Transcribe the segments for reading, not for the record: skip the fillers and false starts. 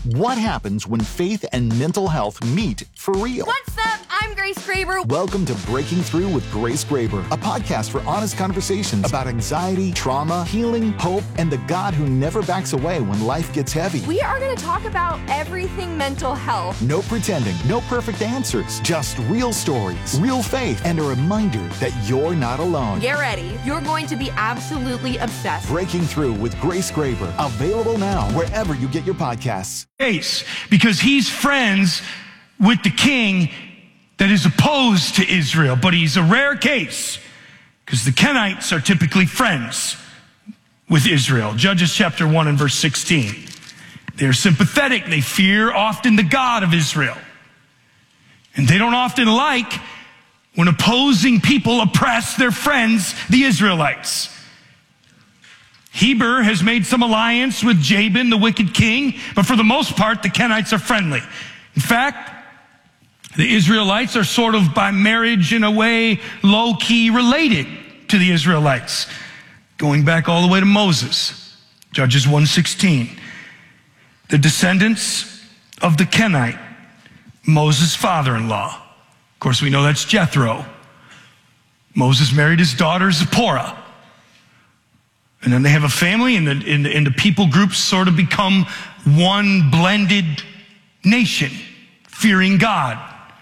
What happens when faith and mental health meet for real? What's up? I'm Grace Graber. Welcome to Breaking Through with Grace Graber, a podcast for honest conversations about anxiety, trauma, healing, hope, and the God who never backs away when life gets heavy. We are going to talk about everything mental health. No pretending, no perfect answers, just real stories, real faith, and a reminder that you're not alone. Get ready. You're going to be absolutely obsessed. Breaking Through with Grace Graber, available now wherever you get your podcasts. Because he's friends with the king that is opposed to Israel, but he's a rare case because the Kenites are typically friends with Israel. Judges chapter 1 and verse 16. They're sympathetic. They fear often the God of Israel. And they don't often like when opposing people oppress their friends, the Israelites. Heber has made some alliance with Jabin, the wicked king, but for the most part, the Kenites are friendly. In fact, the Israelites are sort of by marriage in a way low-key related to the Israelites, going back all the way to Moses, Judges 1:16. The descendants of the Kenite, Moses' father-in-law. Of course, we know that's Jethro. Moses married his daughter Zipporah. And then they have a family, and the people groups sort of become one blended nation, fearing God.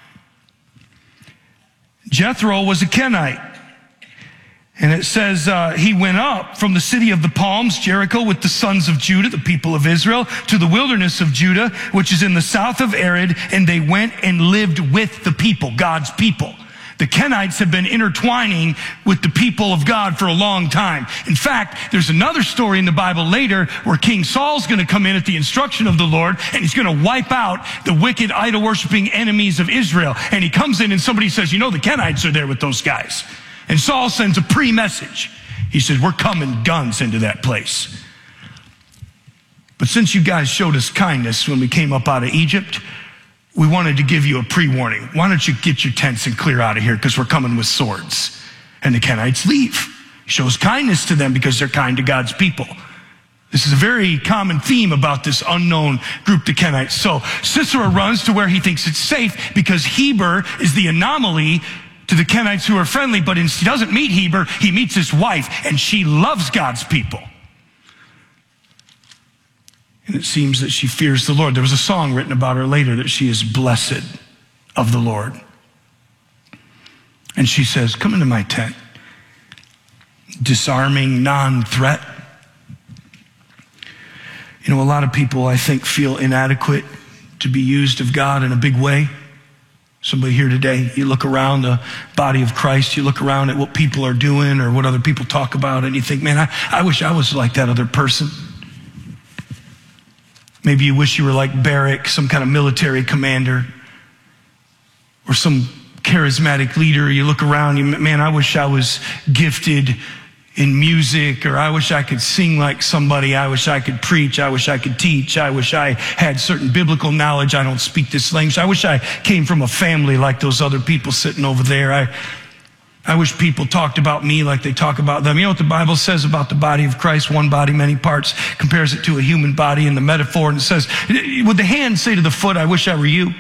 Jethro was a Kenite. And it says he went up from the city of the palms, Jericho, with the sons of Judah, the people of Israel, to the wilderness of Judah, which is in the south of Arid, and they went and lived with the people, God's people. The Kenites have been intertwining with the people of God for a long time. In fact, there's another story in the Bible later where King Saul's going to come in at the instruction of the Lord, and he's going to wipe out the wicked idol-worshiping enemies of Israel. And he comes in and somebody says, you know, the Kenites are there with those guys. And Saul sends a pre-message. He says, we're coming guns into that place. But since you guys showed us kindness when we came up out of Egypt, we wanted to give you a pre-warning. Why don't you get your tents and clear out of here because we're coming with swords. And the Kenites leave. He shows kindness to them because they're kind to God's people. This is a very common theme about this unknown group, the Kenites. So Sisera runs to where he thinks it's safe because Heber is the anomaly to the Kenites who are friendly, but he doesn't meet Heber, he meets his wife, and she loves God's people. And it seems that she fears the Lord. There was a song written about her later that she is blessed of the Lord. And she says, come into my tent. Disarming, non-threat. You know, a lot of people, I think, feel inadequate to be used of God in a big way. Somebody here today, you look around the body of Christ, you look around at what people are doing or what other people talk about, and you think, man, I wish I was like that other person. Maybe you wish you were like Barak, some kind of military commander, or some charismatic leader. You look around, man, I wish I was gifted in music, or I wish I could sing like somebody. I wish I could preach. I wish I could teach. I wish I had certain biblical knowledge. I don't speak this language. I wish I came from a family like those other people sitting over there. I wish people talked about me like they talk about them. You know what the Bible says about the body of Christ? One body, many parts. Compares it to a human body in the metaphor. And it says, would the hand say to the foot, I wish I were you?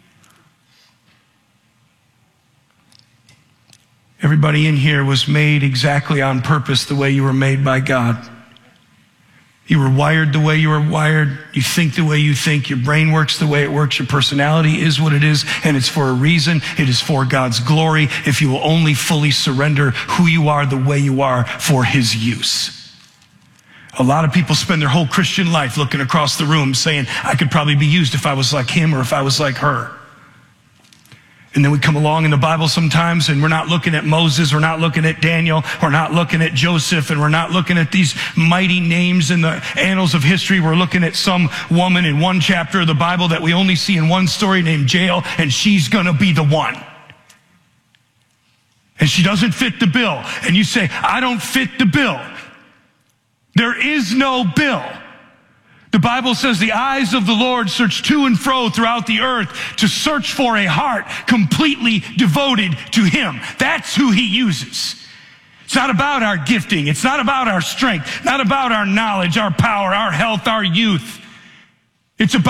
Everybody in here was made exactly on purpose the way you were made by God. You were wired the way you were wired. You think the way you think. Your brain works the way it works. Your personality is what it is, and it's for a reason. It is for God's glory if you will only fully surrender who you are the way you are for His use. A lot of people spend their whole Christian life looking across the room saying, I could probably be used if I was like him or if I was like her. And then we come along in the Bible sometimes and we're not looking at Moses, we're not looking at Daniel, we're not looking at Joseph, and we're not looking at these mighty names in the annals of history. We're looking at some woman in one chapter of the Bible that we only see in one story named Jael, and she's gonna be the one. And she doesn't fit the bill. And you say, I don't fit the bill. There is no bill. The Bible says the eyes of the Lord search to and fro throughout the earth to search for a heart completely devoted to Him. That's who He uses. It's not about our gifting. It's not about our strength, not about our knowledge, our power, our health, our youth. It's about